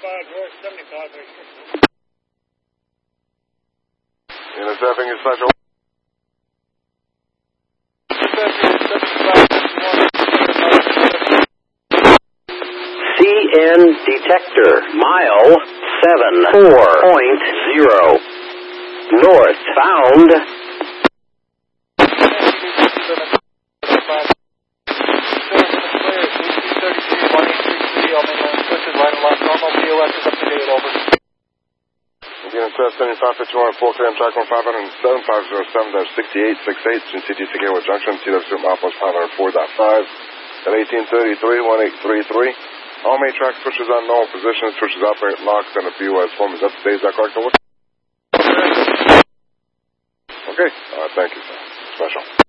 Intercepting your special. CN detector, mile 74.0. Northbound. Again, it's 7551 4 km track 1507507-6868 in CTC Gateway Junction, TW Milepost 504.5 at 1833-1833. All main track switches on normal position, switches operate locked, and the BOS form is up to date. Is that correct? Okay, thank you, sir. Special.